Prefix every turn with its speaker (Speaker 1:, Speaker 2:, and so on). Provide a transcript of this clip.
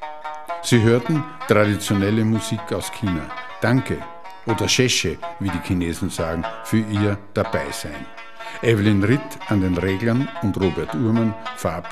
Speaker 1: Sie hörten traditionelle Musik aus China. Danke oder Sheshe, wie die Chinesen sagen, für Ihr Dabeisein. Evelyn Ritt an den Reglern und Robert Uhrmann verabschieden